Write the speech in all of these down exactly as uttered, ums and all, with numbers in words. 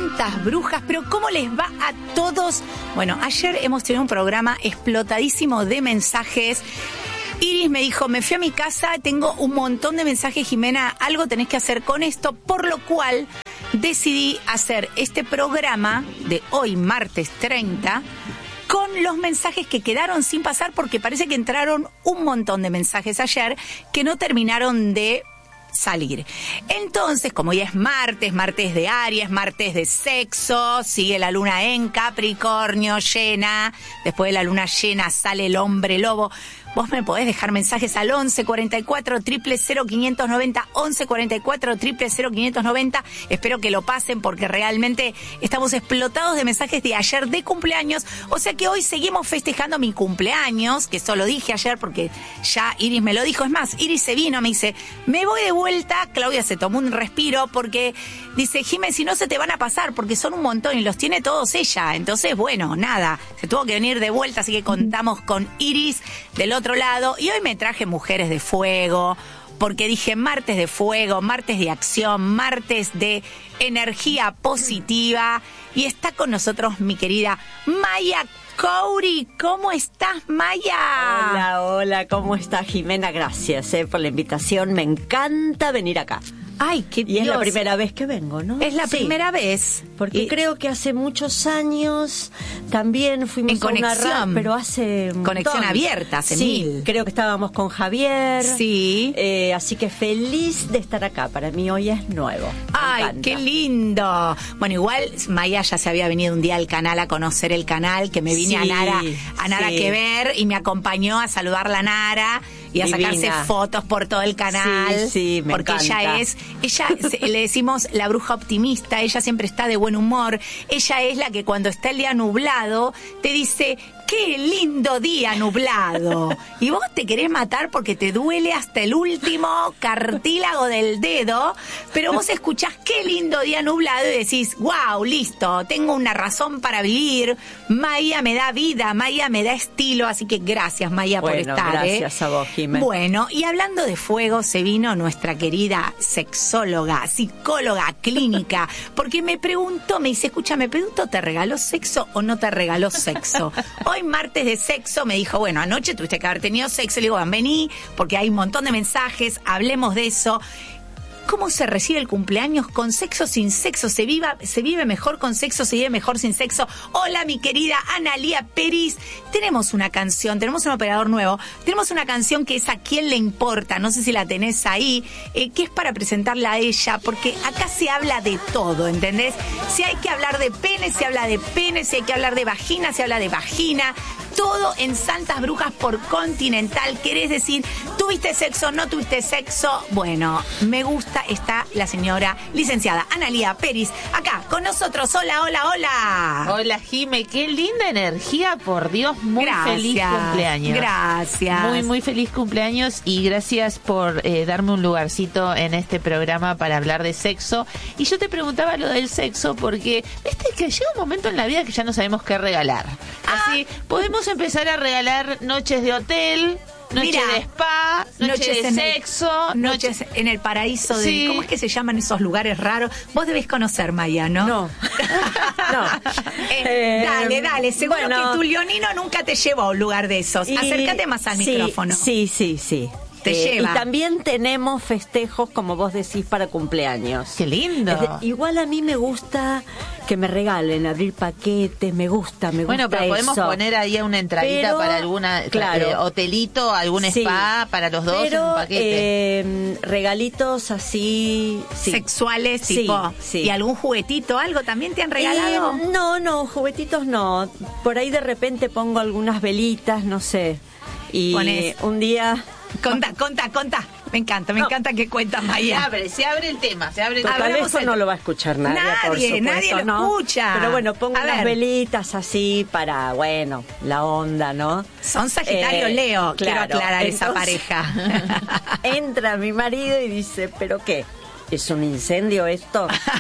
Santas Brujas, pero ¿cómo les va a todos? Bueno, ayer hemos tenido un programa explotadísimo de mensajes. Iris me dijo, me fui a mi casa, tengo un montón de mensajes, Jimena, algo tenés que hacer con esto, por lo cual decidí hacer este programa de hoy, martes treinta, con los mensajes que quedaron sin pasar, porque parece que entraron un montón de mensajes ayer que no terminaron de salir. Entonces, como ya es martes, martes de Aries, martes de sexo, sigue la luna en Capricornio, llena, después de la luna llena sale el hombre lobo. Vos me podés dejar mensajes al once cuarenta y cuatro, cero cero cero, quinientos noventa, once cuarenta y cuatro, cero cero cero, quinientos noventa. Espero que lo pasen porque realmente estamos explotados de mensajes de ayer de cumpleaños. O sea que hoy seguimos festejando mi cumpleaños, que eso lo dije ayer porque ya Iris me lo dijo. Es más, Iris se vino, me dice, me voy de vuelta. Claudia se tomó un respiro porque dice, Jimé, si no se te van a pasar porque son un montón y los tiene todos ella. Entonces, bueno, nada, se tuvo que venir de vuelta, así que contamos con Iris del otro lado. Y hoy me traje Mujeres de Fuego, porque dije martes de fuego, martes de acción, martes de energía positiva. Y está con nosotros mi querida Maya Coury. ¿Cómo estás, Maya? Hola, hola, ¿cómo estás, Jimena? Gracias eh, por la invitación. Me encanta venir acá. Ay, qué Y Dios. Es la primera vez que vengo, ¿no? Es la sí. primera vez. Porque y... creo que hace muchos años también fuimos en a una conexión. radio, pero hace un Conexión montón. abierta, hace sí, mil. Creo que estábamos con Javier. Sí. Eh, así que feliz de estar acá. Para mí hoy es nuevo. Me Ay, encanta. Qué lindo. Bueno, igual Maya ya se había venido un día al canal a conocer el canal, que me vine sí, a Nara, a Nara sí. que ver y me acompañó a saludarla a Nara y a Divina. sacarse fotos por todo el canal. Sí, sí, me porque encanta. ella es, ella se, le decimos la bruja optimista, ella siempre está de buen humor, ella es la que cuando está el día nublado te dice, qué lindo día nublado. Y vos te querés matar porque te duele hasta el último cartílago del dedo, pero vos escuchás qué lindo día nublado y decís, wow, listo, tengo una razón para vivir. Maya me da vida, Maya me da estilo, así que gracias, Maya, bueno, por estar. Gracias ¿eh? a vos, Jimena. Bueno, y hablando de fuego, se vino nuestra querida sexóloga, psicóloga clínica, porque me preguntó, me dice, escucha, me pregunto, ¿te regaló sexo o no te regaló sexo? Hoy martes de sexo me dijo, bueno, anoche tuviste que haber tenido sexo. Le digo, vení, porque hay un montón de mensajes, hablemos de eso. ¿Cómo se recibe el cumpleaños con sexo, sin sexo? ¿Se, viva, ¿Se vive mejor con sexo? ¿Se vive mejor sin sexo? Hola, mi querida Analía Peris. Tenemos una canción, tenemos un operador nuevo. Tenemos una canción que es A Quién Le Importa. No sé si la tenés ahí, eh, que es para presentarla a ella, porque acá se habla de todo, ¿entendés? Si hay que hablar de pene, se habla de pene. Si hay que hablar de vagina, se habla de vagina. Todo en Santas Brujas por Continental. ¿Querés decir, tuviste sexo, no tuviste sexo? Bueno, me gusta, está la señora licenciada Analía Peris acá con nosotros. Hola, hola, hola. Hola, Jime, qué linda energía, por Dios, muy gracias, feliz cumpleaños. Gracias. Muy, muy feliz cumpleaños y gracias por eh, darme un lugarcito en este programa para hablar de sexo. Y yo te preguntaba lo del sexo porque, viste que llega un momento en la vida que ya no sabemos qué regalar. Así, ah. podemos empezar a regalar noches de hotel, noche Mira, de spa, noche noches de en sexo, el, noches noche... en el paraíso de... Sí. ¿Cómo es que se llaman esos lugares raros? Vos debés conocer, Maya, ¿no? No. no. Eh, eh, dale, dale. Seguro bueno, que tu leonino nunca te llevó a un lugar de esos. Y... Acércate más al sí, micrófono. Sí, sí, sí. Te eh, lleva. Y también tenemos festejos, como vos decís, para cumpleaños. ¡Qué lindo! Es de, igual a mí me gusta que me regalen, abrir paquetes, me gusta, me gusta Bueno, pero podemos eso. poner ahí una entradita pero, para alguna, claro, eh, hotelito, algún sí, spa para los dos pero, en un paquete. Eh, regalitos así... Sí. Sexuales, sí, tipo... Sí. ¿Y algún juguetito, algo también te han regalado? Eh, no, no, juguetitos no. Por ahí de repente pongo algunas velitas, no sé. Y Ponés. un día... Contá, contá, contá. Me encanta, me no. encanta que cuentas, Maya. Se abre, se abre el tema, se abre el Total, tema. eso el... no lo va a escuchar nadie, Nadie, por supuesto, nadie lo ¿no? escucha. Pero bueno, pongo a unas ver. velitas así para, bueno, la onda, ¿no? Son Sagitario Eh, Leo, claro, quiero aclarar entonces, esa pareja. Entra mi marido y dice, ¿pero qué? ¿Es un incendio esto?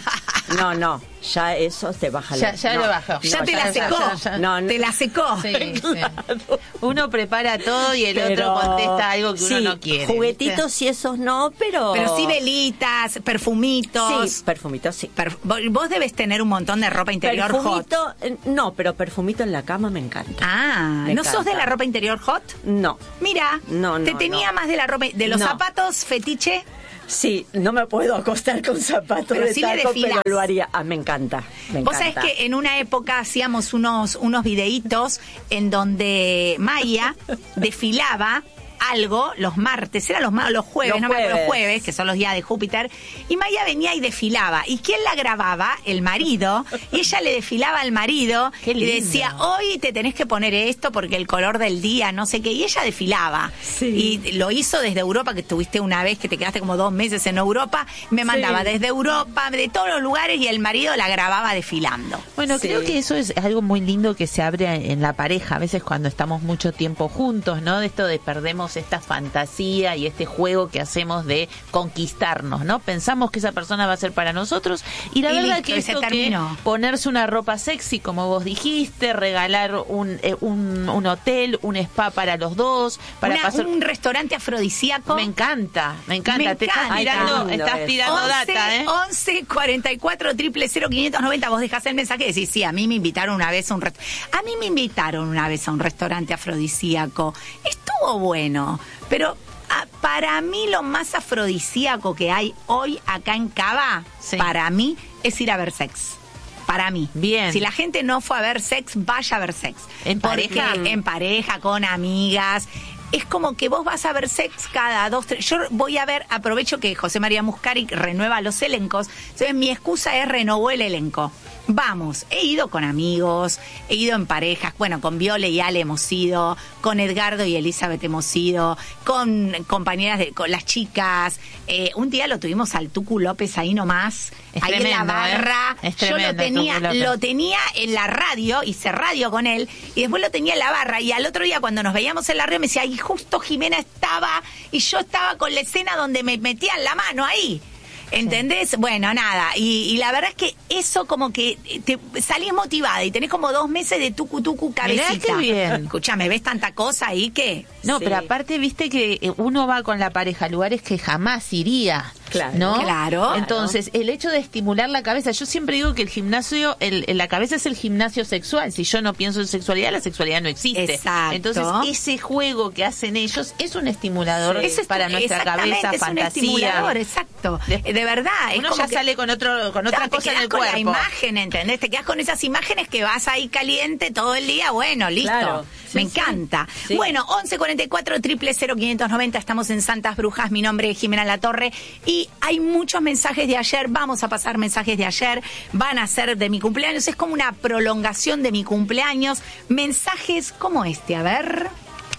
No, no, ya eso te baja la... Ya, ya no, lo bajó. Ya no, te ya- la secó. ya- ya- no, no. Te la secó. Sí, sí. Uno prepara todo y el Pero- otro contesta algo que sí, uno no quiere. juguetitos y esos no, pero... Pero sí velitas, perfumitos. Sí, perfumitos, sí. Per- vos debes tener un montón de ropa interior hot. Perfumito, eh, no, pero perfumito en la cama me encanta. Ah, Me ¿no sos encanta. de la ropa interior hot? No. Mira, No, no, te tenía no. más de la ropa, de los No. zapatos fetiche. Sí, no me puedo acostar con zapatos Pero de sí le taco, desfilás. pero lo haría. Ah, me encanta, me Vos encanta. sabés que en una época hacíamos unos, unos videitos en donde Maya desfilaba algo los martes, eran los, ma- los jueves, Los no me acuerdo, los jueves. jueves, que son los días de Júpiter, y Maya venía y desfilaba. ¿Y quién la grababa? El marido. Y ella le desfilaba al marido Qué y lindo. decía, hoy te tenés que poner esto porque el color del día, no sé qué. Y ella desfilaba. Sí. Y lo hizo desde Europa, que estuviste una vez, que te quedaste como dos meses en Europa. Me mandaba Sí. desde Europa, de todos los lugares, y el marido la grababa desfilando. Bueno, Sí. creo que eso es algo muy lindo que se abre en la pareja, a veces cuando estamos mucho tiempo juntos, ¿no? De esto de perdemos esta fantasía y este juego que hacemos de conquistarnos, ¿no? Pensamos que esa persona va a ser para nosotros y la Y verdad listo, que y se esto que terminó. ponerse una ropa sexy, como vos dijiste, regalar un, eh, un, un hotel, un spa para los dos, para Una- pasar... un restaurante afrodisíaco. Me encanta, me encanta. Me Te estás encanta. tirando, Ay, qué lindo estás es. tirando once, data, ¿eh? once cuarenta y cuatro triple cero quinientos noventa. Vos dejás el mensaje y decís, sí, a mí me invitaron una vez a un rest- a mí me invitaron una vez a un restaurante afrodisíaco. Estuvo bueno, pero ah, para mí lo más afrodisíaco que hay hoy acá en Cava, Sí. para mí, es ir a ver sex. Para mí. Bien. Si la gente no fue a ver sex, vaya a ver sex. ¿En Porque pareja? en pareja, con amigas. Es como que vos vas a ver sex cada dos, tres. Yo voy a ver, aprovecho que José María Muscari renueva los elencos. Entonces mi excusa es renovó el elenco. Vamos, he ido con amigos, he ido en parejas, bueno, con Viole y Ale hemos ido, con Edgardo y Elizabeth hemos ido, con compañeras de, con las chicas. Eh, un día lo tuvimos al Tucu López ahí nomás, Es ahí en la tremendo, barra. ¿eh? Es Yo lo tremendo, tenía, Tucu López. lo tenía en la radio, hice radio con él, y después lo tenía en la barra, y al otro día cuando nos veíamos en la radio me decía, y justo Jimena estaba, y yo estaba con la escena donde me metían la mano ahí. ¿Entendés? Bueno, nada, y, y la verdad es que eso como que te salís motivada y tenés como dos meses de tucu tucu cabecita. Mirá qué bien. Escuchame, ¿ves tanta cosa ahí que? No, Sí. pero aparte, viste que eh, uno va con la pareja a lugares que jamás iría. Claro. ¿No? Claro. Entonces, el hecho de estimular la cabeza, yo siempre digo que el gimnasio, el, el- la cabeza es el gimnasio sexual. Si yo no pienso en sexualidad, la sexualidad no existe. Exacto. Entonces, ese juego que hacen ellos es un estimulador Eso es para tu- nuestra exactamente, cabeza, es un fantasía. estimulador, exacto. De- De, verdad. es Uno como ya que- sale con otro con otra Claro, te cosa en quedás el con cuerpo. la imagen, ¿entendés? Te quedas con esas imágenes que vas ahí caliente todo el día. Bueno, listo. Claro. Me Sí, sí. encanta. Sí. Bueno, once cuarenta y cuatro, triple cero, quinientos noventa. Estamos en Santas Brujas. Mi nombre es Jimena Latorre. Y hay muchos mensajes de ayer. Vamos a pasar mensajes de ayer. Van a ser de mi cumpleaños. Es como una prolongación de mi cumpleaños. Mensajes como este. A ver.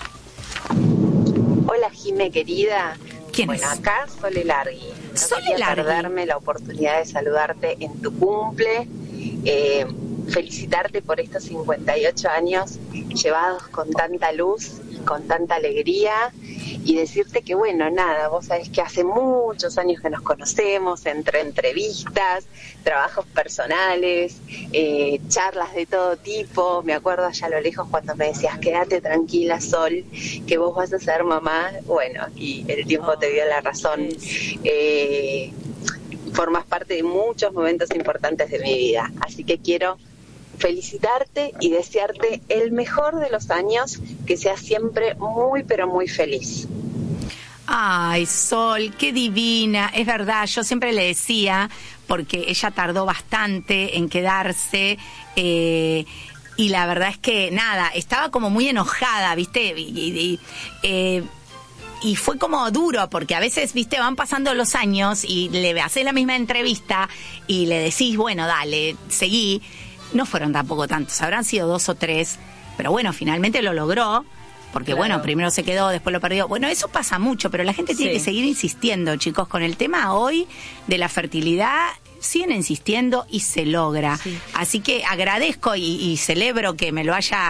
Hola, Jime, querida. ¿Quién bueno, es? acá Sole Largui. No Sole quería Largui. perderme la oportunidad de saludarte en tu cumple. Eh, felicitarte por estos cincuenta y ocho años llevados con tanta luz y con tanta alegría. Y decirte que, bueno, nada, vos sabés que hace muchos años que nos conocemos, entre entrevistas, trabajos personales, eh, charlas de todo tipo. Me acuerdo allá a lo lejos cuando me decías, quédate tranquila, Sol, que vos vas a ser mamá. Bueno, y el tiempo te dio la razón. Eh, formas parte de muchos momentos importantes de mi vida. Así que quiero felicitarte y desearte el mejor de los años, que seas siempre muy, pero muy feliz. Ay, Sol, qué divina. Es verdad, yo siempre le decía, porque ella tardó bastante en quedarse, eh, y la verdad es que, nada, estaba como muy enojada, ¿viste? Y, y- y, eh, y fue como duro, porque a veces, viste, van pasando los años y le haces la misma entrevista y le decís, bueno, dale, seguí. No fueron tampoco tantos, habrán sido dos o tres, pero bueno, finalmente lo logró. Porque Claro. bueno, primero se quedó, después lo perdió. Bueno, eso pasa mucho, pero la gente tiene Sí. que seguir insistiendo, chicos, con el tema hoy de la fertilidad. Siguen insistiendo y se logra. Sí. Así que agradezco y, y celebro que me lo haya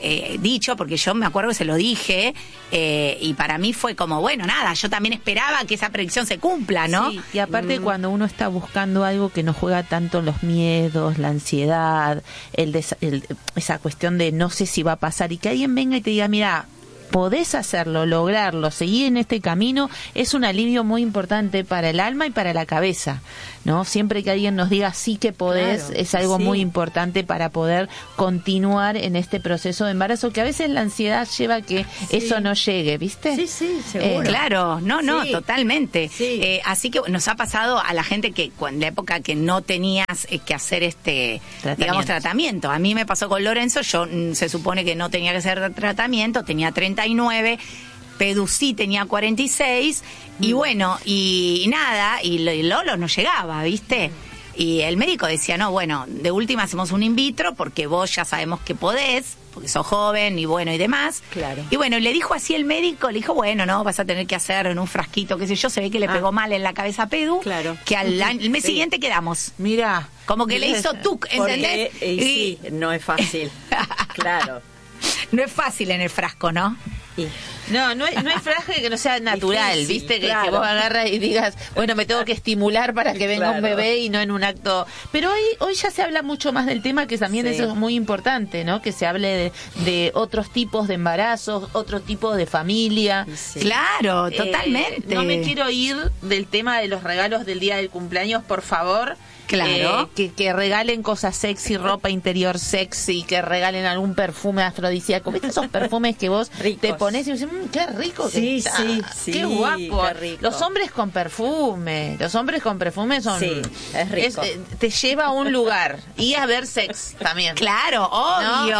eh, dicho, porque yo me acuerdo que se lo dije, eh, y para mí fue como, bueno, nada, yo también esperaba que esa predicción se cumpla, ¿no? Sí, y aparte Mm. cuando uno está buscando algo que no juega tanto los miedos, la ansiedad, el, des- el esa cuestión de no sé si va a pasar, y que alguien venga y te diga, mira, podés hacerlo, lograrlo, seguir en este camino, es un alivio muy importante para el alma y para la cabeza, ¿no? Siempre que alguien nos diga sí que podés, Claro, es algo sí. muy importante para poder continuar en este proceso de embarazo, que a veces la ansiedad lleva a que Sí. eso no llegue, ¿viste? Sí, sí, Eh, seguro. claro, no, no, Sí. totalmente. Sí. Eh, así que nos ha pasado a la gente que cu- en la época que no tenías eh, que hacer este, Tratamiento. digamos, tratamiento. A mí me pasó con Lorenzo, yo mm, se supone que no tenía que hacer tratamiento, tenía treinta y nueve, Pedu sí tenía cuarenta y seis, y bueno, y, nada, y, lo- y Lolo no llegaba, ¿viste? Y el médico decía, no, bueno, de última hacemos un in vitro porque vos ya sabemos que podés, porque sos joven y bueno y demás. Claro. Y bueno, le dijo así el médico, le dijo, bueno, no, vas a tener que hacer en un frasquito, qué sé yo, se ve que le Ah. pegó mal en la cabeza a Pedu, Claro. que al año- el mes Sí. siguiente quedamos. Mira, Como que le hizo tuc, ¿entendés? Porque, eh, sí, no es fácil. Claro. No es fácil en el frasco, ¿no? Y- No, no hay, no hay frase que no sea natural, Difícil, ¿viste? Que, claro. que vos agarras y digas, bueno, me tengo que estimular para que venga un Claro. bebé y no en un acto. Pero hoy hoy ya se habla mucho más del tema, que también Sí. eso es muy importante, ¿no? Que se hable de, de otros tipos de embarazos, otro tipo de familia. Sí. Claro, Eh, totalmente. no me quiero ir del tema de los regalos del día del cumpleaños, por favor. Claro. Eh, que, que regalen cosas sexy, ropa interior sexy, que regalen algún perfume afrodisíaco. ¿Viste esos perfumes que vos Ricos. te pones y dices, mmm, qué rico que Sí, está, sí, sí, qué guapo? qué rico. Los hombres con perfume, los hombres con perfume son... Sí, es rico. eh, te lleva a un lugar y a ver sex también. Claro, obvio,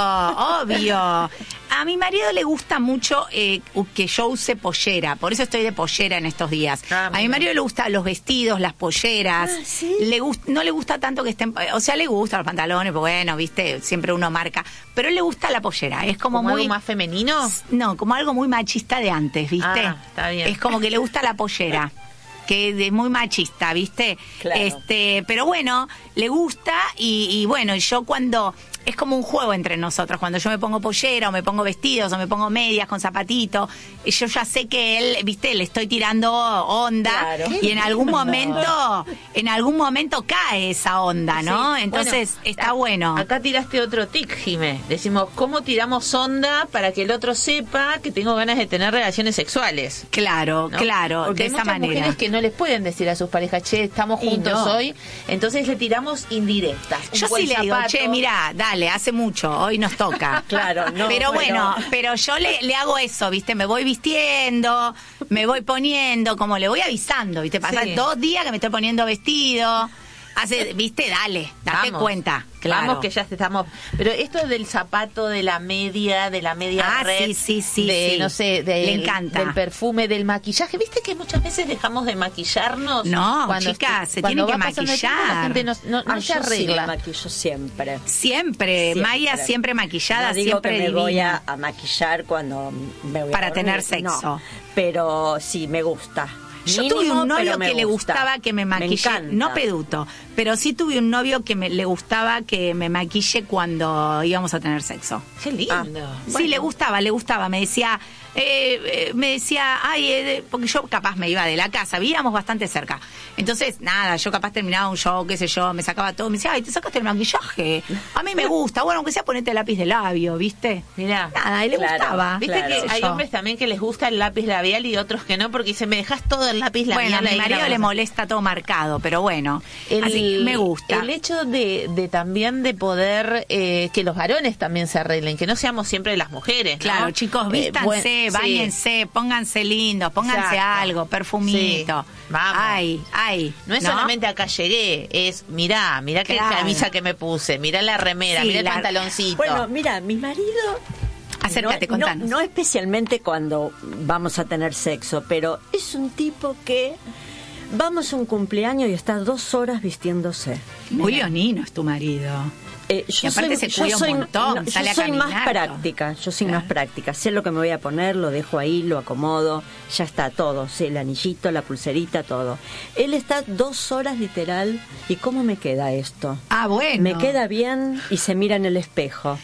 obvio. A mi marido le gusta mucho eh, que yo use pollera, por eso estoy de pollera en estos días. Ah, a mi mira. marido le gustan los vestidos, las polleras. Ah, ¿sí? Le gust- no le gusta tanto que estén, o sea, le gustan los pantalones, pues bueno, viste, siempre uno marca, pero le gusta la pollera, es como, ¿Como muy algo más femenino? no, como algo muy machista de antes, ¿viste? Ah, está bien. Es como que le gusta la pollera. Que es muy machista, ¿viste? Claro. Este, pero bueno, le gusta y, y bueno, y yo cuando es como un juego entre nosotros, cuando yo me pongo pollera o me pongo vestidos o me pongo medias con zapatito, y yo ya sé que él, ¿viste? Le estoy tirando onda Claro. y en algún momento, en algún momento cae esa onda, ¿no? Sí. Entonces Bueno, está a- bueno. Acá tiraste otro tic, Jimé. Decimos, ¿cómo tiramos onda para que el otro sepa que tengo ganas de tener relaciones sexuales? Claro, ¿no? claro, Porque de hay esa muchas manera. mujeres que no les pueden decir a sus parejas, che, estamos Y juntos no. hoy, entonces le tiramos indirectas. Un Yo buen sí le digo, zapato. che, mira, dale, hace mucho, hoy nos toca. Claro, no, Pero bueno, pero- pero yo le, le hago eso, ¿viste? Me voy vistiendo, me voy poniendo, como le voy avisando, ¿viste? Pasan Sí. dos días que me estoy poniendo vestido. Hace, ¿viste? Dale, date Vamos. cuenta. Claro. Vamos que ya estamos. Pero esto del zapato, de la media, de la media Ah, red, sí, sí, sí, de, sí. no sé, de- Le encanta. del perfume, del maquillaje. ¿Viste que muchas veces dejamos de maquillarnos? No, Cuando chicas, est- se cuando tienen va que pasando el tiempo, maquillar. la gente no, no- no Ah, se yo sí me arregla. maquillo siempre. Siempre, Siempre. Maya siempre maquillada, No digo siempre que me divina. voy a, a maquillar cuando me voy a Para dormir, tener sexo. no. Pero sí, me gusta. Yo Mínimo, tuve un novio pero me que le gusta. gustaba que me maquille, encanta. no peduto, pero sí tuve un novio que me, le gustaba que me maquille cuando íbamos a tener sexo. Qué lindo. Ah, Sí, le gustaba, le gustaba. Me decía, eh, eh, me decía, ay, eh, de- porque yo capaz me iba de la casa, vivíamos bastante cerca. Entonces, nada, yo capaz terminaba un show, qué sé yo, me sacaba todo, me decía, ay, te sacaste el maquillaje. A mí me gusta, bueno, aunque sea ponerte lápiz de labio, ¿viste? Mirá. Nada, a él le Claro, gustaba. Viste Claro. que hay Yo. hombres también que les gusta el lápiz labial y otros que no, porque dicen, me dejas todo el lápiz labial. Bueno, a mi ahí marido grabado". le molesta todo marcado, pero bueno, El- así que me gusta. El hecho de, de también de poder eh, que los varones también se arreglen, que no seamos siempre las mujeres, ¿no? Claro, chicos, Eh, vístanse, buen- sí. báñense, pónganse lindos, pónganse Exacto. algo, perfumito. Sí, vamos. Ay, ay. No es solamente acá llegué, es mirá, mirá qué Claro. camisa que me puse, mirá la remera, Sí, mirá el la- pantaloncito. Bueno, mira, mi marido... Acércate, no, no- contanos. No, especialmente cuando vamos a tener sexo, pero es un tipo que vamos a un cumpleaños y está dos horas vistiéndose. Muy leonino es tu marido. Eh, yo Y aparte se yo cuida un soy- montón, yo sale a soy más caminar, práctica, yo soy Claro. más práctica. Sé lo que me voy a poner, lo dejo ahí, lo acomodo, ya está todo. Sé el anillito, la pulserita, todo. Él está dos horas literal y ¿cómo me queda esto? Ah, bueno. Me queda bien y se mira en el espejo.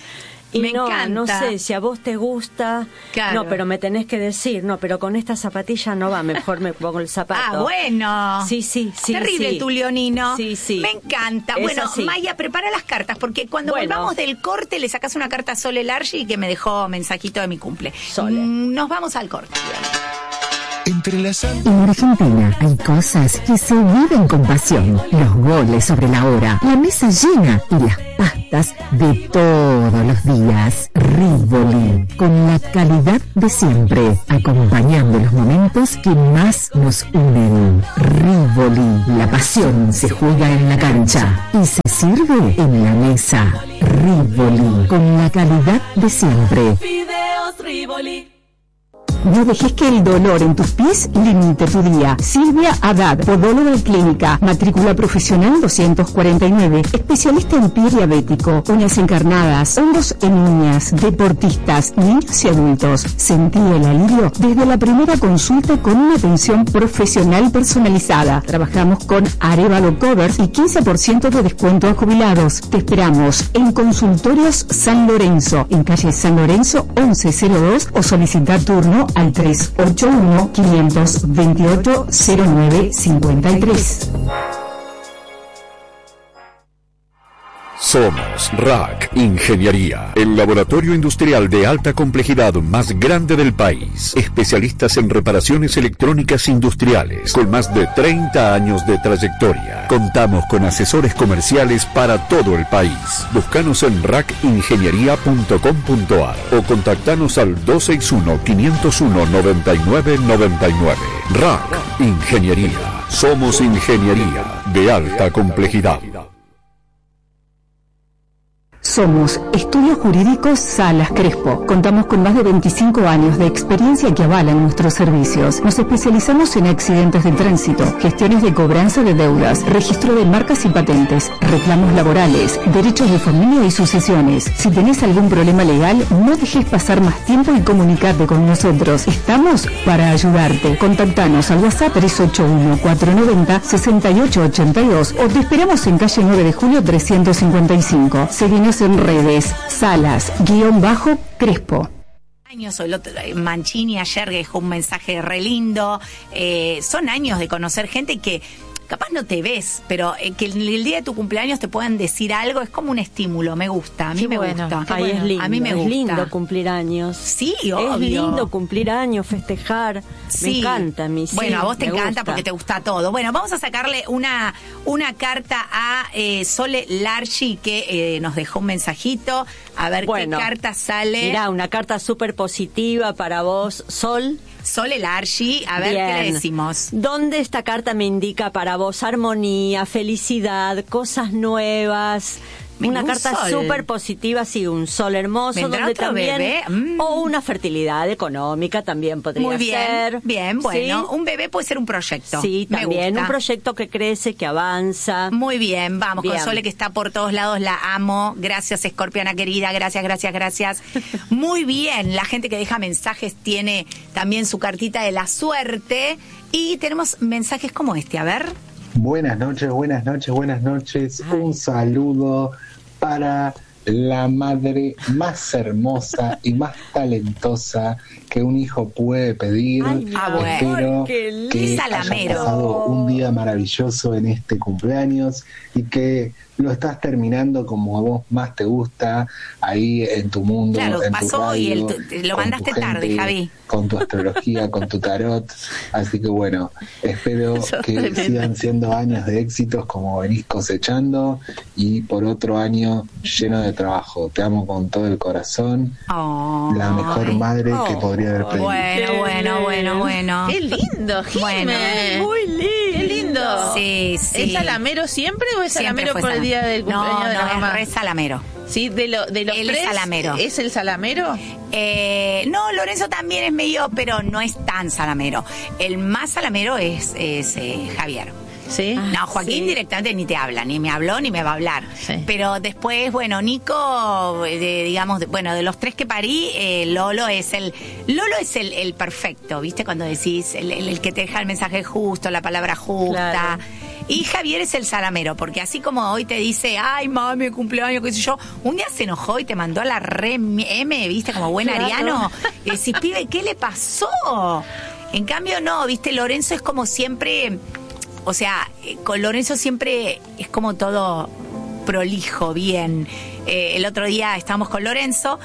Y me no, encanta. no sé, si a vos te gusta, Claro. no, pero me tenés que decir, no, pero con esta zapatilla no va, mejor me pongo el zapato. Ah, bueno. Sí, sí, sí. Terrible sí. tu leonino. Sí, sí. Me encanta. Es Bueno, así. Maya, prepara las cartas, porque cuando Bueno. volvamos del corte le sacas una carta a Sole Largi que me dejó mensajito de mi cumple. Sole. Mm, Nos vamos al corte. Entrelazando. En Argentina hay cosas que se viven con pasión. Los goles sobre la hora, la mesa llena y las pastas de todos los días. Rivoli, con la calidad de siempre, acompañando los momentos que más nos unen. Rivoli, la pasión se juega en la cancha y se sirve en la mesa. Rivoli, con la calidad de siempre. Fideos Rivoli. No dejes que el dolor en tus pies limite tu día. Silvia Haddad, podóloga y clínica, matrícula profesional doscientos cuarenta y nueve, especialista en pie diabético, uñas encarnadas, hongos en uñas, deportistas, niños y adultos. Sentí el alivio desde la primera consulta con una atención profesional personalizada. Trabajamos con Arevalo Cover y quince por ciento de descuento a jubilados. Te esperamos en Consultorios San Lorenzo, en calle San Lorenzo once cero dos, o solicita turno al tres ocho uno, cinco dos ocho, cero nueve cinco tres. Somos R A C Ingeniería, el laboratorio industrial de alta complejidad más grande del país. Especialistas en reparaciones electrónicas industriales, con más de treinta años de trayectoria. Contamos con asesores comerciales para todo el país. Búscanos en rac ingeniería punto com punto a r o contactanos al dos seis uno, cinco cero uno, nueve nueve nueve nueve. R A C Ingeniería. Somos ingeniería de alta complejidad. Somos Estudios Jurídicos Salas Crespo. Contamos con más de veinticinco años de experiencia que avalan nuestros servicios. Nos especializamos en accidentes de tránsito, gestiones de cobranza de deudas, registro de marcas y patentes, reclamos laborales, derechos de familia y sucesiones. Si tenés algún problema legal, no dejes pasar más tiempo y comunicate con nosotros. Estamos para ayudarte. Contactanos al WhatsApp tres ocho uno, cuatro nueve cero, seis ocho ocho dos o te esperamos en calle nueve de julio trescientos cincuenta y cinco. Seguinos en redes, Salas, guión bajo, Crespo. Años, o el otro, Mancini ayer dejó un mensaje re lindo. Eh, son años de conocer gente que capaz no te ves, pero eh, que el, el día de tu cumpleaños te puedan decir algo, es como un estímulo, me gusta, a mí Qué me bueno, gusta. qué Ay, es lindo, a mí me es gusta. lindo cumplir años. Sí, obvio. Es lindo cumplir años, festejar. Sí. Me encanta a mí. Sí, bueno, a vos te me encanta gusta. porque te gusta todo. Bueno, vamos a sacarle una, una carta a eh, Sole Largi, que eh, nos dejó un mensajito. A ver Bueno, qué carta sale. Mirá, una carta súper positiva para vos, Sol. Sole Largi, a ver Bien. qué le decimos. ¿Dónde esta carta me indica para vos armonía, felicidad, cosas nuevas? Mira, Una un carta sol. súper positiva, sí, un sol hermoso, ¿Vendrá donde otro también bebé? Mm. o una fertilidad económica también podría Muy bien, ser. bien, bueno, Sí, un bebé puede ser un proyecto. sí, Me también gusta. un proyecto que crece, que avanza. Muy bien, vamos Bien. con Sole, que está por todos lados, la amo. Gracias, escorpiana querida, gracias, gracias, gracias. Muy bien, la gente que deja mensajes tiene también su cartita de la suerte. Y tenemos mensajes como este, a ver. Buenas noches, buenas noches, buenas noches. Un saludo para la madre más hermosa y más talentosa que un hijo puede pedir. Ay, mi Ah, bueno. Espero Qué lindo. que Salamero. hayas pasado un día maravilloso en este cumpleaños y que lo estás terminando como a vos más te gusta, ahí en tu mundo, Claro, en pasó tu radio, y el- te- lo con mandaste tu tarde, gente, Javi. con tu astrología, con tu tarot. Así que bueno, espero Sos que tremendo. sigan siendo años de éxitos como venís cosechando y por otro año lleno de trabajo. Te amo con todo el corazón. Oh, La mejor madre que Oh. podría haber pedido. Bueno, bueno, bueno, bueno. Qué lindo, Jime. Bueno. Muy lindo. Qué lindo. Sí, sí. ¿Es salamero siempre o es Siempre salamero fue por el salam- día del cumpleaños no, de la no, mamá? es re salamero. Sí, de, lo, de los Él es tres. salamero. ¿Es el salamero? Eh, no, Lorenzo también es medio, pero no es tan salamero. El más salamero es, es eh, Javier. Sí. No, Joaquín sí. directamente ni te habla, ni me habló ni me va a hablar. Sí. Pero después, bueno, Nico, eh, de- digamos, de- bueno, de los tres que parí, eh, Lolo es el Lolo es el, el perfecto, ¿viste? Cuando decís, el, el- el que te deja el mensaje justo, la palabra justa. Claro. Y Javier es el salamero, porque así como hoy te dice, ay, mami, cumpleaños, qué sé yo, un día se enojó y te mandó a la re M, viste, como buen Claro. ariano. Y decís, pibe, ¿qué le pasó? En cambio, no, viste, Lorenzo es como siempre, o sea, eh, con Lorenzo siempre es como todo prolijo, bien. Eh, el otro día estábamos con Lorenzo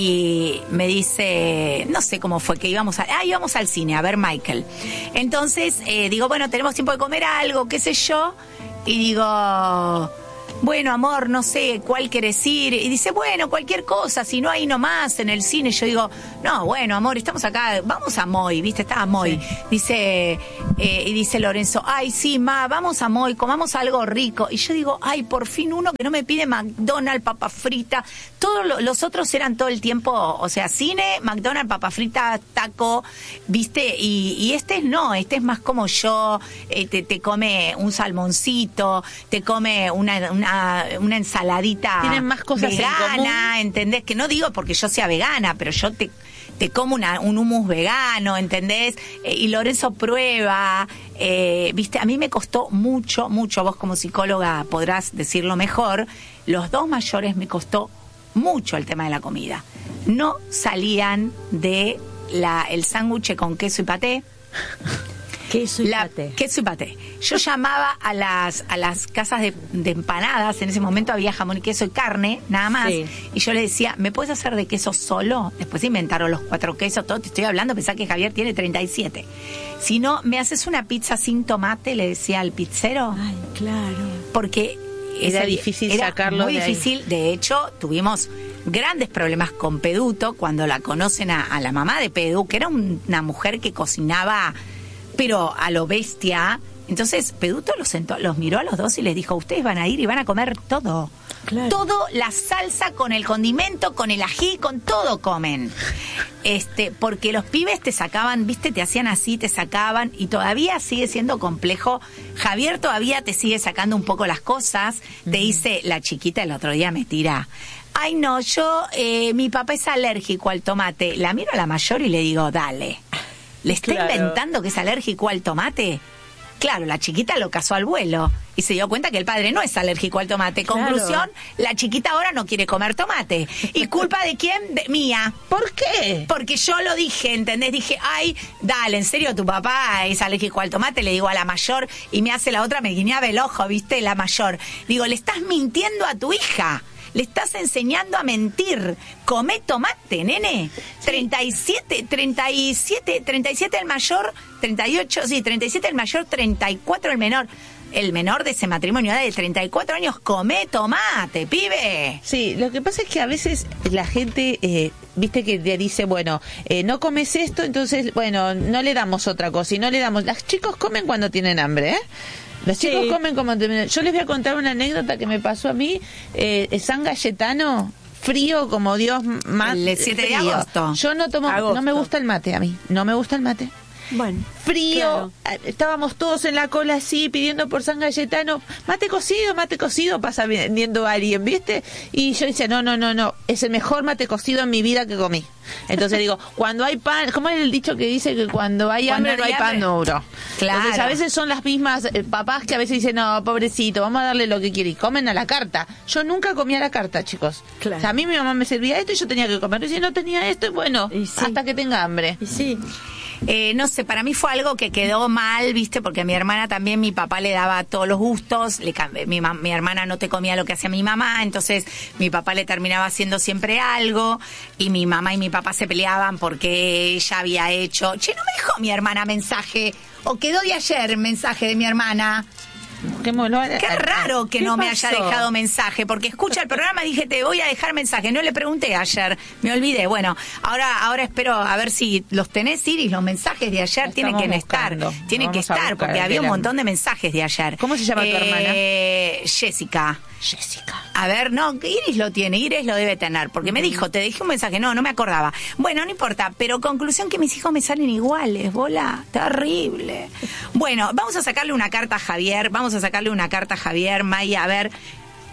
y me dice, no sé cómo fue, que íbamos a, ah, íbamos al cine a ver Michael. Entonces, eh, digo, bueno, tenemos tiempo de comer algo, qué sé yo, y digo, bueno, amor, no sé, ¿cuál querés ir? Y dice, bueno, cualquier cosa, si no ahí nomás en el cine. Yo digo, no, bueno, amor, estamos acá, vamos a Moy, ¿viste? Estaba Moy. Sí. Dice, eh, y dice Lorenzo, ay, sí, ma, vamos a Moy, comamos algo rico. Y yo digo, ay, por fin uno que no me pide McDonald's, papa frita. Todos lo, los otros eran todo el tiempo, o sea, cine, McDonald's, papa frita, taco, ¿viste? Y, y este no, este es más como yo, eh, te, te come un salmoncito, te come una, una una ensaladita tienen más cosas vegana, ¿entendés? Que no digo porque yo sea vegana, pero yo te, te como una, un hummus vegano, ¿entendés? Eh, y Lorenzo prueba, eh, viste, a mí me costó mucho, mucho, vos como psicóloga podrás decirlo mejor, los dos mayores me costó mucho el tema de la comida. No salían de la el sándwich con queso y paté. Queso y la, paté. Queso y paté. Yo llamaba a las a las casas de, de empanadas, en ese momento había jamón y queso y carne, nada más, sí. Y yo le decía, ¿me puedes hacer de queso solo? Después inventaron los cuatro quesos, todo, te estoy hablando, pensá que Javier tiene treinta y siete. Si no, ¿me haces una pizza sin tomate? Le decía al pizzero. Ay, claro. Porque era ese, difícil era sacarlo muy de difícil, ahí. De hecho, tuvimos grandes problemas con Peduto cuando la conocen a, a la mamá de Pedu, que era un, una mujer que cocinaba pero a lo bestia. Entonces Peduto los sentó, los miró a los dos y les dijo, ustedes van a ir y van a comer todo. Claro. Todo, la salsa con el condimento, con el ají, con todo comen. Este, porque los pibes te sacaban, viste, te hacían así, te sacaban, y todavía sigue siendo complejo. Javier todavía te sigue sacando un poco las cosas. Uh-huh. Te dice, la chiquita el otro día me tira, ay no, yo, eh, mi papá es alérgico al tomate. La miro a la mayor y le digo, dale. ¿Le está claro. inventando que es alérgico al tomate? Claro, la chiquita lo casó al vuelo y se dio cuenta que el padre no es alérgico al tomate. Claro. Conclusión, la chiquita ahora no quiere comer tomate. ¿Y culpa de quién? De mía. ¿Por qué? Porque yo lo dije, ¿entendés? Dije, ay, dale, ¿en serio tu papá es alérgico al tomate? Le digo a la mayor y me hace la otra, me guiñaba el ojo, ¿viste? La mayor. Digo, le estás mintiendo a tu hija. Le estás enseñando a mentir. Come tomate, nene. Sí. treinta y siete, treinta y siete, treinta y siete el mayor, treinta y ocho, sí, treinta y siete el mayor, treinta y cuatro el menor. El menor de ese matrimonio de treinta y cuatro años, come tomate, pibe. Sí, lo que pasa es que a veces la gente, eh, viste que te dice, bueno, eh, no comes esto, entonces, bueno, no le damos otra cosa y no le damos. Los chicos comen cuando tienen hambre, ¿eh? Los chicos sí. comen como... Yo les voy a contar una anécdota que me pasó a mí. Eh, San Cayetano, frío como Dios más. El siete de agosto. Yo no tomo... Agosto. No me gusta el mate a mí. No me gusta el mate. Bueno, frío, claro. Estábamos todos en la cola así pidiendo por San Cayetano, mate cocido, mate cocido, pasa vendiendo a alguien, ¿viste? Y yo decía, no, no, no, no, es el mejor mate cocido en mi vida que comí. Entonces digo, cuando hay pan, ¿cómo es el dicho que dice que cuando hay cuando hambre no hay pan duro? Claro. Entonces a veces son las mismas eh, papás que a veces dicen, no, pobrecito, vamos a darle lo que quiere, y comen a la carta. Yo nunca comía a la carta, chicos. Claro. O sea, a mí mi mamá me servía esto y yo tenía que comer. Y si no tenía esto, y bueno, y sí. hasta que tenga hambre. Y sí. Eh, no sé, para mí fue algo que quedó mal, ¿viste? Porque a mi hermana también mi papá le daba todos los gustos, le, mi, mi hermana no te comía lo que hacía mi mamá, entonces mi papá le terminaba haciendo siempre algo y mi mamá y mi papá se peleaban porque ella había hecho... Che, no me dejó mi hermana mensaje, o quedó de ayer mensaje de mi hermana... Qué, Qué raro que no pasó? me haya dejado mensaje, porque escucha el programa y dije, te voy a dejar mensaje. No le pregunté ayer, me olvidé. Bueno, ahora ahora espero a ver si los tenés, Iris, los mensajes de ayer. Tienen que estar, tienen que estar, porque había un montón de mensajes de ayer. ¿Cómo se llama eh, tu hermana? Jessica. Jessica. A ver, no, Iris lo tiene, Iris lo debe tener, porque me dijo, te dejé un mensaje, no, no me acordaba. Bueno, no importa, pero conclusión que mis hijos me salen iguales, bola, terrible. Bueno, vamos a sacarle una carta a Javier, vamos a sacarle una carta a Javier, Maya, a ver,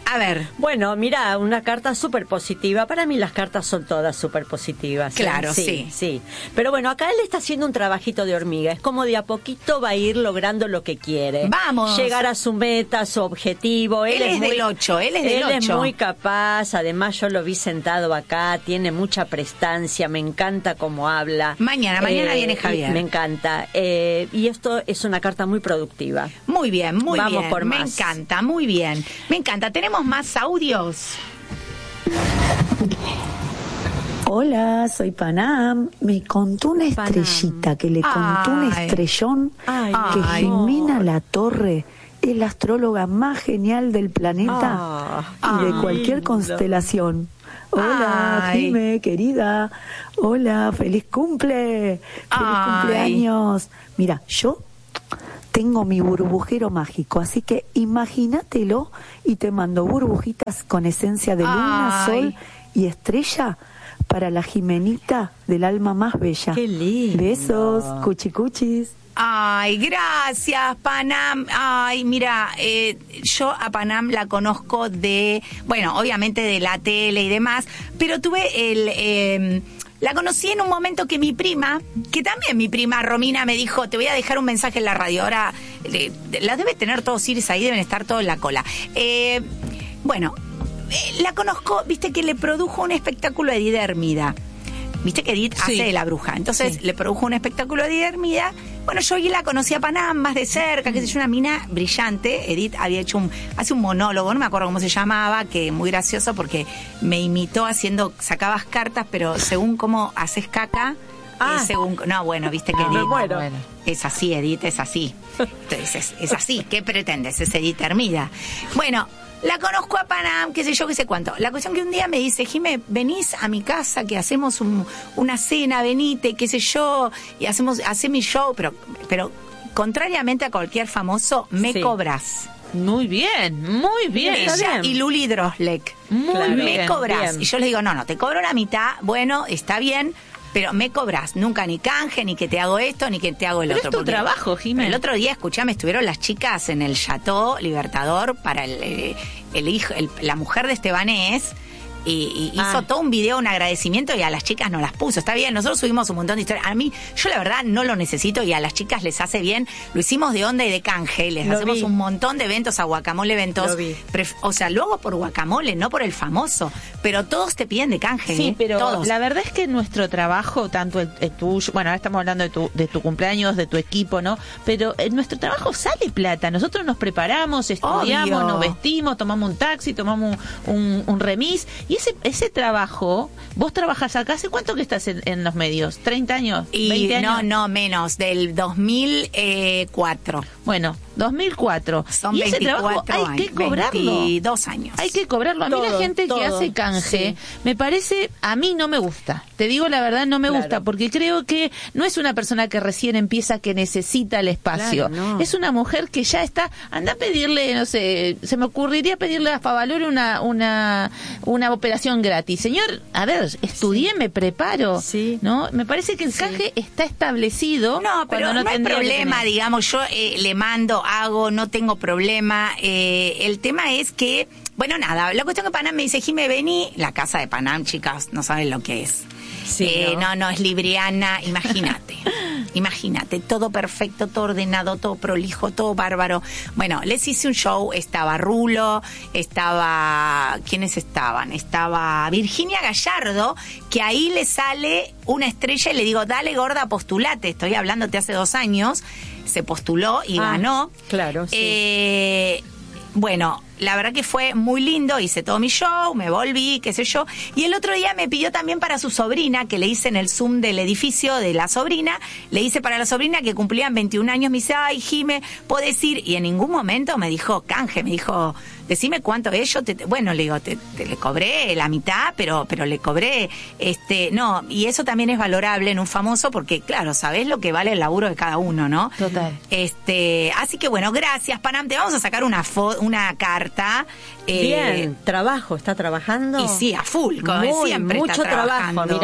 A ver. Bueno, mira, una carta súper positiva. Para mí las cartas son todas súper positivas. ¿eh? Claro, sí, sí. Sí. Pero bueno, acá él está haciendo un trabajito de hormiga. Es como de a poquito va a ir logrando lo que quiere. Vamos. Llegar a su meta, su objetivo. Él, él es, es muy, del ocho, él es del ocho. Él es muy capaz. Además, yo lo vi sentado acá. Tiene mucha prestancia. Me encanta cómo habla. Mañana, mañana eh, viene Javier. Me encanta. Eh, y esto es una carta muy productiva. Muy bien, muy Vamos bien. Por me más. encanta, muy bien. Me encanta. Tenemos más audios. Hola, soy Panam. Me contó una estrellita que le contó un estrellón ay, que ay, Jimena La Torre es la astróloga más genial del planeta oh, y de ay, cualquier lindo. constelación. Hola, ay. Jime, querida. Hola, feliz cumple. Feliz Ay. cumpleaños. Mira, yo tengo mi burbujero mágico, así que imagínatelo y te mando burbujitas con esencia de luna, Ay. sol y estrella para la Jimenita del alma más bella. Qué lindo. Besos, cuchicuchis. Ay, gracias, Panam. Ay, mira, eh, yo a Panam la conozco de, bueno, obviamente de la tele y demás, pero tuve el... Eh, la conocí en un momento que mi prima, que también mi prima Romina me dijo, te voy a dejar un mensaje en la radio. Ahora, eh, la debe tener todos Iris ahí, deben estar todos en la cola. Eh, bueno, eh, la conozco, viste que le produjo un espectáculo a Edith Hermida. Viste que Edith Sí. hace de la bruja. Entonces Sí. le produjo un espectáculo a Edith Hermida. Bueno, yo la conocí a Panam más de cerca, que es una mina brillante. Edith había hecho un, hace un monólogo, no me acuerdo cómo se llamaba, que muy gracioso porque me imitó haciendo, sacabas cartas, pero según cómo haces caca, Ah. eh, según, no, bueno, viste que Ah, Edith, bueno. Bueno. es así, Edith, es así. Entonces, es, es así. ¿Qué pretendes? Es Edith Hermida. Bueno, la conozco a Panam, qué sé yo, qué sé cuánto. La cuestión que un día me dice, Jime, venís a mi casa, que hacemos un, una cena, venite, qué sé yo, y hacemos, hace mi show, pero, pero contrariamente a cualquier famoso, me Sí. cobras. Muy bien, muy bien. Ella y Luli Droslek. Muy Claro. Me bien. cobras. bien. Y yo le digo, no, no, te cobro la mitad, bueno, está bien, pero me cobras. Nunca ni canje, ni que te hago esto, ni que te hago el Pero otro. es tu porque- trabajo, Jimé. El otro día, escuchame, estuvieron las chicas en el Chateau Libertador para el, eh, el hijo, el- la mujer de Estebanés. Y, y hizo Ah. todo un video, un agradecimiento, y a las chicas no las puso. Está bien, nosotros subimos un montón de historias. A mí, yo la verdad no lo necesito y a las chicas les hace bien. Lo hicimos de onda y de canje. Les Lo hacemos vi. un montón de eventos a Guacamole Eventos. Lo vi. Pref- o sea, luego por Guacamole, no por el famoso. Pero todos te piden de canje. Sí, ¿eh? pero todos. la verdad es que nuestro trabajo, tanto el, el tuyo, bueno, ahora estamos hablando de tu, de tu cumpleaños, de tu equipo, ¿no? Pero en nuestro trabajo sale plata. Nosotros nos preparamos, estudiamos, Obvio. nos vestimos, tomamos un taxi, tomamos un, un, un remis. Y ese ese trabajo, vos trabajás acá, ¿hace cuánto que estás en, en los medios? ¿treinta años? Y ¿veinte años? no, no, menos, del dos mil cuatro. Bueno, dos mil cuatro. Son y ese trabajo veinticuatro hay que años, cobrarlo. veintidós años. Hay que cobrarlo. A mí la Todo, gente todo, que hace canje, sí. me parece, a mí no me gusta. Te digo la verdad, no me Claro. gusta, porque creo que no es una persona que recién empieza que necesita el espacio. Claro, no. Es una mujer que ya está, anda a pedirle, no sé, se me ocurriría pedirle a Favaloro una, una, una operación gratis. Señor, a ver, estudié, me preparo. Sí. ¿No? Me parece que el canje está establecido. No, pero cuando no, no hay tendría que problema, tener. digamos, yo eh, le mando, hago, no tengo problema. Eh, el tema es que, bueno, nada, la cuestión que Panam me dice, Jime, vení, la casa de Panam, chicas, no saben lo que es. Sí, Eh, ¿no? no, no, es libriana, imagínate. Imagínate, todo perfecto, todo ordenado, todo prolijo, todo bárbaro. Bueno, les hice un show, estaba Rulo, estaba... ¿Quiénes estaban? Estaba Virginia Gallardo, que ahí le sale una estrella y le digo, dale gorda, postulate. Estoy hablándote hace dos años. Se postuló y Ah, ganó. claro, sí. Eh, bueno, la verdad que fue muy lindo, hice todo mi show, me volví, qué sé yo, y el otro día me pidió también para su sobrina, que le hice en el Zoom del edificio de la sobrina, le hice para la sobrina que cumplían veintiún años, me dice, ay, Jime, ¿podés ir? Y en ningún momento me dijo, canje, me dijo, decime cuánto es, yo te, te- bueno, le digo, te, te le cobré la mitad, pero, pero le cobré, este, no, y eso también es valorable en un famoso, porque claro, sabés lo que vale el laburo de cada uno, ¿no? Total. Este, así que bueno, gracias, Panam, te vamos a sacar una fo- una carta. eh, Bien, trabajo, está trabajando. Y sí, a full, como Muy, siempre mucho está trabajo, trabajando. mira.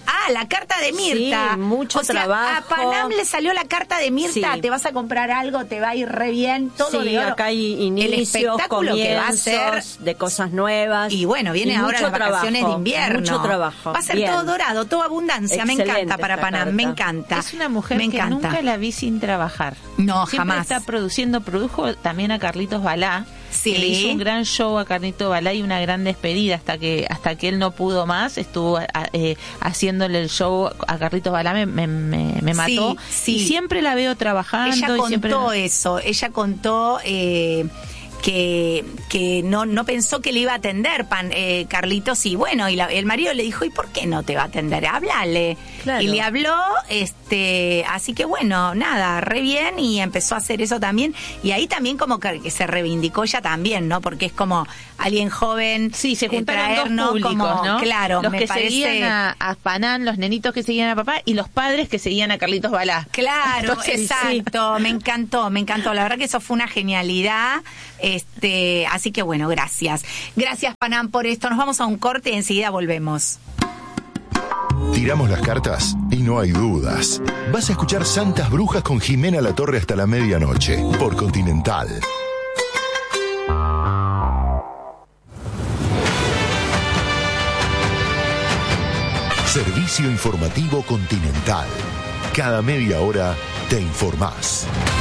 Ah, la carta de Mirta. Sí, mucho o sea, trabajo. A Panam le salió la carta de Mirta. Sí. Te vas a comprar algo, te va a ir re bien, todo sí, de oro. acá hay inicios, el espectáculo que va a ser de cosas nuevas. Y bueno, viene y ahora las vacaciones trabajo, de invierno. Mucho trabajo. Va a ser bien. todo dorado, toda abundancia. Excelente me encanta para esta Panam, carta. me encanta. Es una mujer me que encanta. nunca la vi sin trabajar. No, Siempre jamás. está produciendo, produjo también a Carlitos Balá. Sí. Que le hizo un gran show a Carlitos Balá y una gran despedida hasta que hasta que él no pudo más. Estuvo a, eh, haciéndole el show a Carlitos Balá, me, me, me, me mató. Sí, sí. Y siempre la veo trabajando. Ella y contó siempre... eso, ella contó eh, que, que no, no pensó que le iba a atender pan, eh, Carlitos, y bueno, y la, el marido le dijo, ¿y por qué no te va a atender? Háblale. Claro. Y le habló, este, así que bueno, nada, re bien, y empezó a hacer eso también, y ahí también como que, que se reivindicó ella también, ¿no? Porque es como alguien joven. Sí, se eh, juntaron traer, dos ¿no? públicos, Como, ¿no? Claro, los me que parece... seguían a, a Panam, los nenitos que seguían a papá y los padres que seguían a Carlitos Balá. Claro, Entonces, exacto, me encantó, me encantó, la verdad que eso fue una genialidad, este, así que bueno, gracias. Gracias, Panam, por esto. Nos vamos a un corte y enseguida volvemos. Tiramos las cartas y no hay dudas. Vas a escuchar Santas Brujas con Jimena Latorre hasta la medianoche, por Continental. Servicio informativo Continental. Cada media hora te informás.